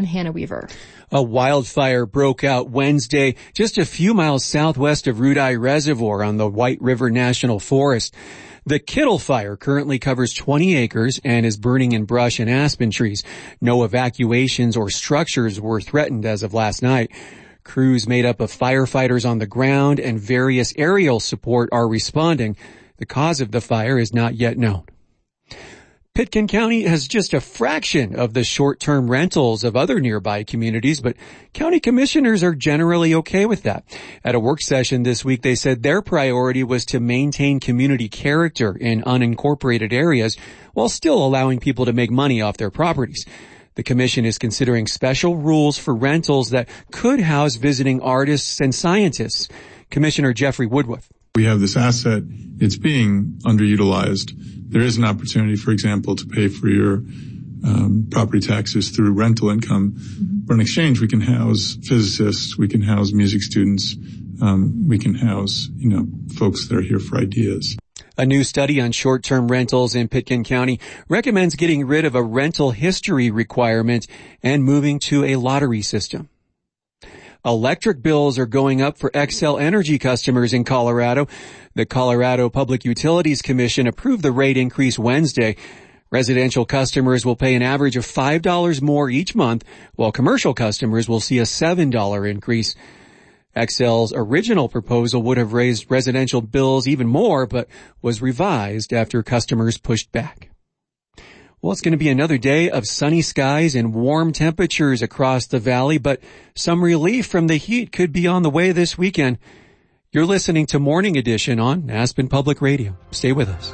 Hannah Weaver. A wildfire broke out Wednesday just a few miles southwest of Rudai Reservoir on the White River National Forest. The Kittle Fire currently covers 20 acres and is burning in brush and aspen trees. No evacuations or structures were threatened as of last night. Crews made up of firefighters on the ground and various aerial support are responding. The cause of the fire is not yet known. Pitkin County has just a fraction of the short-term rentals of other nearby communities, but county commissioners are generally okay with that. At a work session this week, they said their priority was to maintain community character in unincorporated areas while still allowing people to make money off their properties. The commission is considering special rules for rentals that could house visiting artists and scientists. Commissioner Jeffrey Woodruff. We have this asset. It's being underutilized. There is an opportunity, for example, to pay for your property taxes through rental income. But in exchange, we can house physicists, we can house music students, we can house, folks that are here for ideas. A new study on short-term rentals in Pitkin County recommends getting rid of a rental history requirement and moving to a lottery system. Electric bills are going up for Xcel Energy customers in Colorado. The Colorado Public Utilities Commission approved the rate increase Wednesday. Residential customers will pay an average of $5 more each month, while commercial customers will see a $7 increase. Xcel's original proposal would have raised residential bills even more, but was revised after customers pushed back. Well, it's going to be another day of sunny skies and warm temperatures across the valley, but some relief from the heat could be on the way this weekend. You're listening to Morning Edition on Aspen Public Radio. Stay with us.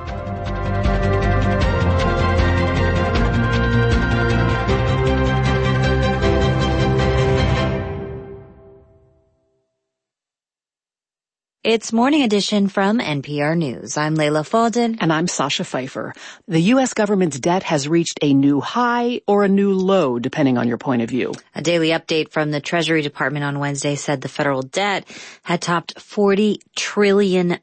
It's Morning Edition from NPR News. I'm Leila Fadel. And I'm Sasha Pfeiffer. The U.S. government's debt has reached a new high or a new low, depending on your point of view. A daily update from the Treasury Department on Wednesday said the federal debt had topped $40 trillion.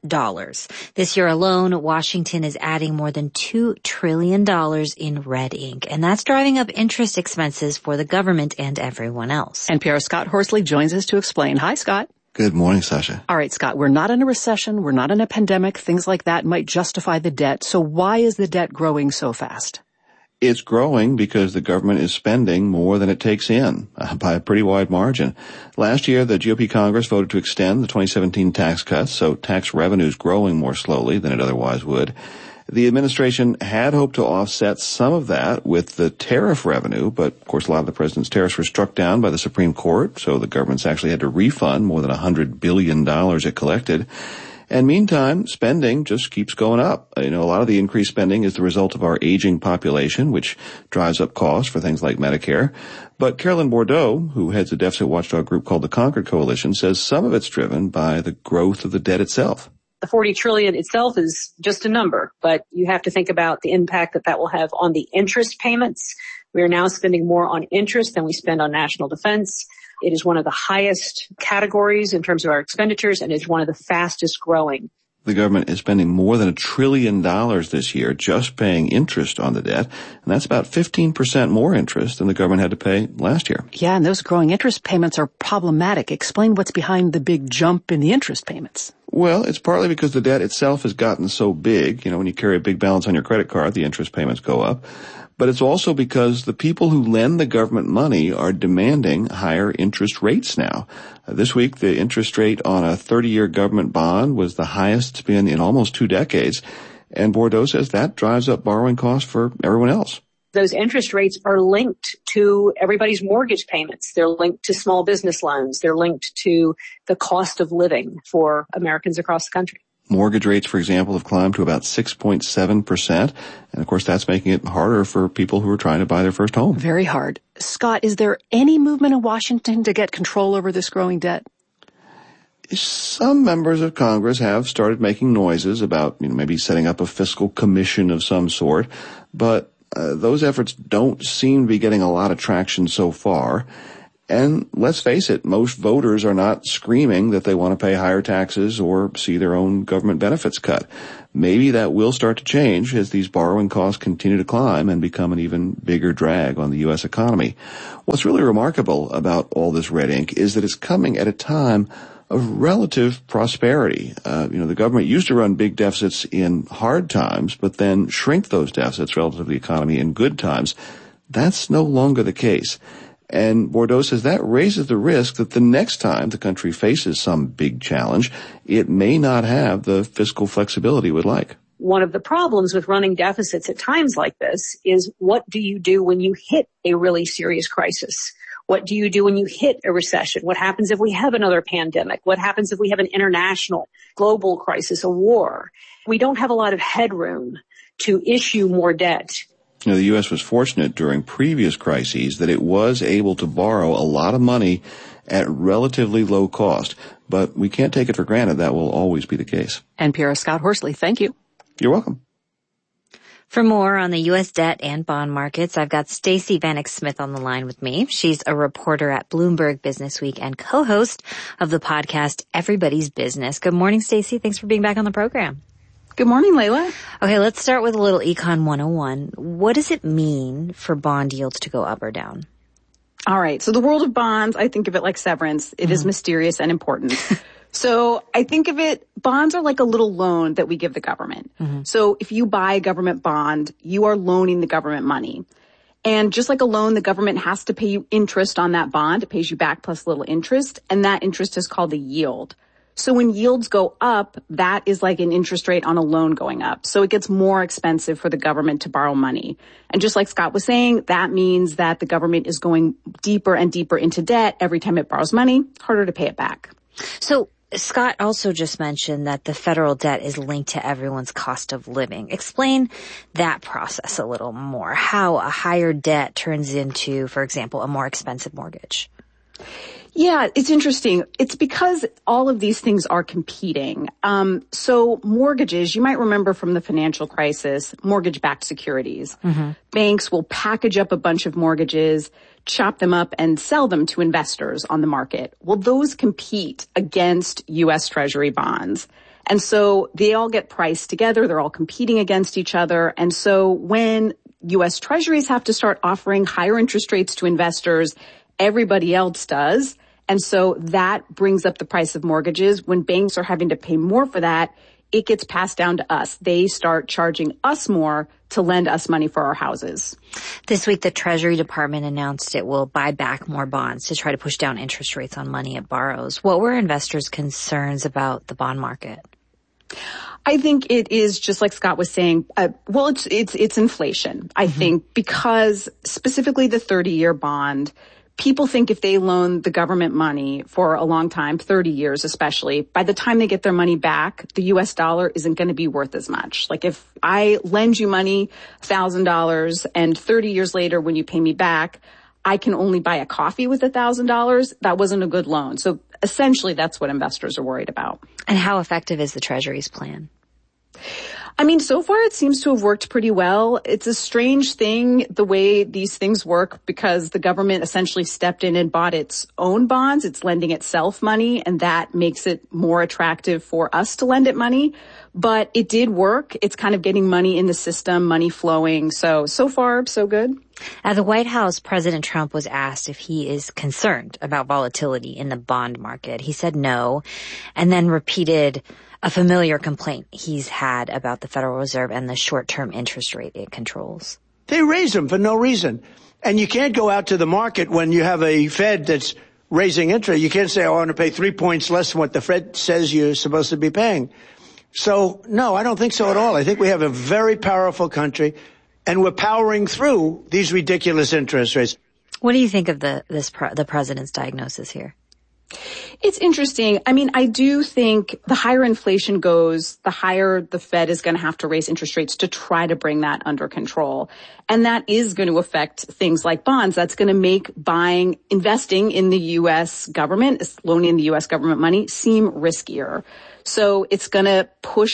This year alone, Washington is adding more than $2 trillion in red ink. And that's driving up interest expenses for the government and everyone else. NPR's Scott Horsley joins us to explain. Hi, Scott. Good morning, Sasha. All right, Scott, we're not in a recession. We're not in a pandemic. Things like that might justify the debt. So why is the debt growing so fast? It's growing because the government is spending more than it takes in by a pretty wide margin. Last year, the GOP Congress voted to extend the 2017 tax cuts, so tax revenue is growing more slowly than it otherwise would. The administration had hoped to offset some of that with the tariff revenue, but of course a lot of the president's tariffs were struck down by the Supreme Court, so the government's actually had to refund more than $100 billion it collected. And meantime, spending just keeps going up. A lot of the increased spending is the result of our aging population, which drives up costs for things like Medicare. But Carolyn Bordeaux, who heads a deficit watchdog group called the Concord Coalition, says some of it's driven by the growth of the debt itself. The $40 trillion itself is just a number, but you have to think about the impact that will have on the interest payments. We are now spending more on interest than we spend on national defense. It is one of the highest categories in terms of our expenditures, and it's one of the fastest growing. The government is spending more than $1 trillion this year just paying interest on the debt, and that's about 15% more interest than the government had to pay last year. Yeah, and those growing interest payments are problematic. Explain what's behind the big jump in the interest payments. Well, it's partly because the debt itself has gotten so big. When you carry a big balance on your credit card, the interest payments go up. But it's also because the people who lend the government money are demanding higher interest rates now. This week, the interest rate on a 30-year government bond was the highest it's been in almost 2 decades. And Bordeaux says that drives up borrowing costs for everyone else. Those interest rates are linked to everybody's mortgage payments. They're linked to small business loans. They're linked to the cost of living for Americans across the country. Mortgage rates, for example, have climbed to about 6.7%. And, of course, that's making it harder for people who are trying to buy their first home. Very hard. Scott, is there any movement in Washington to get control over this growing debt? Some members of Congress have started making noises about, maybe setting up a fiscal commission of some sort. But those efforts don't seem to be getting a lot of traction so far. And let's face it, most voters are not screaming that they want to pay higher taxes or see their own government benefits cut. Maybe that will start to change as these borrowing costs continue to climb and become an even bigger drag on the U.S. economy. What's really remarkable about all this red ink is that it's coming at a time of relative prosperity. The government used to run big deficits in hard times, but then shrink those deficits relative to the economy in good times. That's no longer the case. And Bordeaux says that raises the risk that the next time the country faces some big challenge, it may not have the fiscal flexibility it would like. One of the problems with running deficits at times like this is, what do you do when you hit a really serious crisis? What do you do when you hit a recession? What happens if we have another pandemic? What happens if we have an international, global crisis, a war? We don't have a lot of headroom to issue more debt. The U.S. was fortunate during previous crises that it was able to borrow a lot of money at relatively low cost. But we can't take it for granted that will always be the case. NPR's Scott Horsley, thank you. You're welcome. For more on the U.S. debt and bond markets, I've got Stacey Vanek Smith on the line with me. She's a reporter at Bloomberg Businessweek and co-host of the podcast Everybody's Business. Good morning, Stacey. Thanks for being back on the program. Good morning, Layla. Okay, let's start with a little Econ 101. What does it mean for bond yields to go up or down? All right. So the world of bonds, I think of it like Severance. It is mysterious and important. So I think of it, bonds are like a little loan that we give the government. So if you buy a government bond, you are loaning the government money. And just like a loan, the government has to pay you interest on that bond. It pays you back plus a little interest. And that interest is called a yield. So when yields go up, that is like an interest rate on a loan going up. So it gets more expensive for the government to borrow money. And just like Scott was saying, that means that the government is going deeper and deeper into debt every time it borrows money, harder to pay it back. So Scott also just mentioned that the federal debt is linked to everyone's cost of living. Explain that process a little more, how a higher debt turns into, for example, a more expensive mortgage. Yeah, it's interesting. It's because all of these things are competing. So mortgages, you might remember from the financial crisis, mortgage-backed securities. Banks will package up a bunch of mortgages, chop them up, and sell them to investors on the market. Well, those compete against U.S. Treasury bonds. And so they all get priced together. They're all competing against each other. And so when U.S. Treasuries have to start offering higher interest rates to investors, everybody else does. And so that brings up the price of mortgages. When banks are having to pay more for that, it gets passed down to us. They start charging us more to lend us money for our houses. This week, the Treasury Department announced it will buy back more bonds to try to push down interest rates on money it borrows. What were investors' concerns about the bond market? I think it is just like Scott was saying. It's inflation. I think because specifically the 30-year bond, people think if they loan the government money for a long time, 30 years especially, by the time they get their money back, the U.S. dollar isn't going to be worth as much. Like if I lend you money, $1,000, and 30 years later when you pay me back, I can only buy a coffee with $1,000, that wasn't a good loan. So essentially that's what investors are worried about. And how effective is the Treasury's plan? I mean, so far it seems to have worked pretty well. It's a strange thing, the way these things work, because the government essentially stepped in and bought its own bonds. It's lending itself money, and that makes it more attractive for us to lend it money. But it did work. It's kind of getting money in the system, money flowing. So far, so good. At the White House, President Trump was asked if he is concerned about volatility in the bond market. He said no, and then repeated a familiar complaint he's had about the Federal Reserve and the short-term interest rate it controls. They raise them for no reason. And you can't go out to the market when you have a Fed that's raising interest. You can't say, I want to pay 3 points less than what the Fed says you're supposed to be paying. So, no, I don't think so at all. I think we have a very powerful country, and we're powering through these ridiculous interest rates. What do you think of the president's diagnosis here? It's interesting. I mean, I do think the higher inflation goes, the higher the Fed is going to have to raise interest rates to try to bring that under control. And that is going to affect things like bonds. That's going to make investing in the U.S. government, loaning the U.S. government money, seem riskier. So it's going to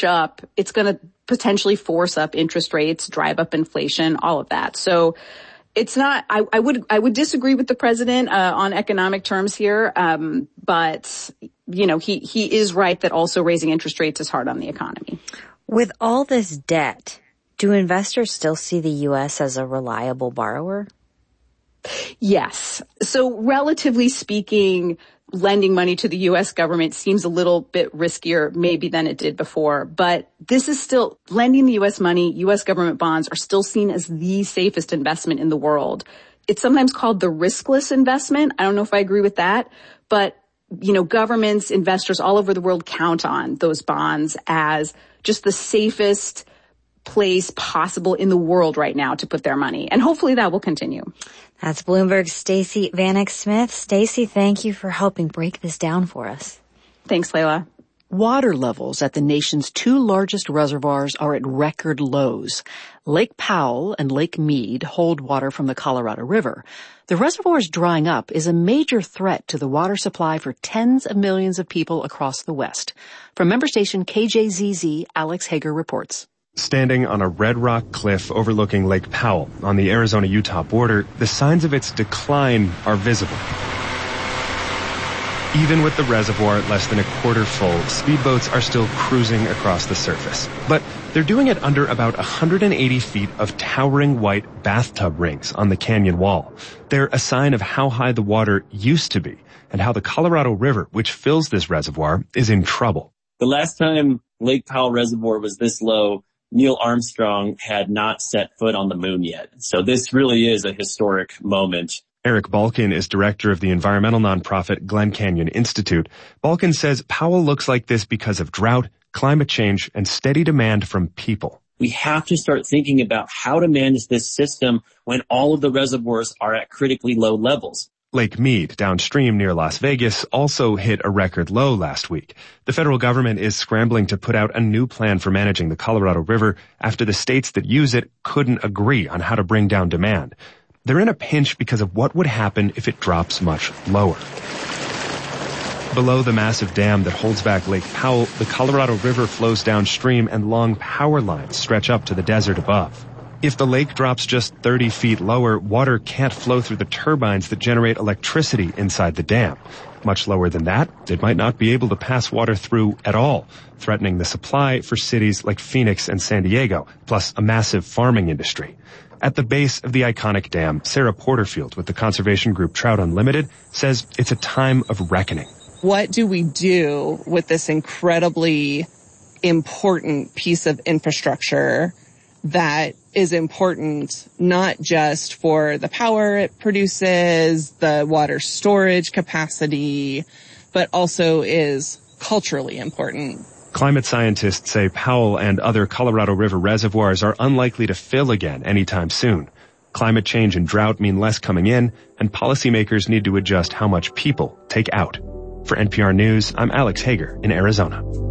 it's going to potentially force up interest rates, drive up inflation, all of that. So It's not, I would disagree with the president, on economic terms here. But, you know, he is right that also raising interest rates is hard on the economy. With all this debt, do investors still see the U.S. as a reliable borrower? Yes. So relatively speaking, lending money to the U.S. government seems a little bit riskier maybe than it did before. But this is still, lending the U.S. money, U.S. government bonds are still seen as the safest investment in the world. It's sometimes called the riskless investment. I don't know if I agree with that. But, you know, governments, investors all over the world count on those bonds as just the safest place possible in the world right now to put their money. And hopefully that will continue. That's Bloomberg's Stacey Vanek Smith. Stacey, thank you for helping break this down for us. Thanks, Layla. Water levels at the nation's two largest reservoirs are at record lows. Lake Powell and Lake Mead hold water from the Colorado River. The reservoirs drying up is a major threat to the water supply for tens of millions of people across the West. From member station KJZZ, Alex Hager reports. Standing on a red rock cliff overlooking Lake Powell on the Arizona-Utah border, the signs of its decline are visible. Even with the reservoir less than a quarter full, speedboats are still cruising across the surface. But they're doing it under about 180 feet of towering white bathtub rings on the canyon wall. They're a sign of how high the water used to be and how the Colorado River, which fills this reservoir, is in trouble. The last time Lake Powell Reservoir was this low, Neil Armstrong had not set foot on the moon yet. So this really is a historic moment. Eric Balkin is director of the environmental nonprofit Glen Canyon Institute. Balkin says Powell looks like this because of drought, climate change, and steady demand from people. We have to start thinking about how to manage this system when all of the reservoirs are at critically low levels. Lake Mead, downstream near Las Vegas, also hit a record low last week. The federal government is scrambling to put out a new plan for managing the Colorado River after the states that use it couldn't agree on how to bring down demand. They're in a pinch because of what would happen if it drops much lower. Below the massive dam that holds back Lake Powell, the Colorado River flows downstream and long power lines stretch up to the desert above. If the lake drops just 30 feet lower, water can't flow through the turbines that generate electricity inside the dam. Much lower than that, it might not be able to pass water through at all, threatening the supply for cities like Phoenix and San Diego, plus a massive farming industry. At the base of the iconic dam, Sarah Porterfield with the conservation group Trout Unlimited says it's a time of reckoning. What do we do with this incredibly important piece of infrastructure that is important not just for the power it produces, the water storage capacity, but also is culturally important? Climate scientists say Powell and other Colorado River reservoirs are unlikely to fill again anytime soon. Climate change and drought mean less coming in, and policymakers need to adjust how much people take out. For NPR News, I'm Alex Hager in Arizona.